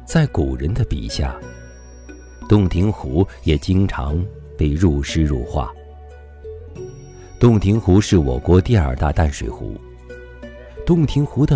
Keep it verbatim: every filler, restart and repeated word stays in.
在古人的笔下，洞庭湖也经常被入诗入画。洞庭湖是我国第二大淡水湖，洞庭湖的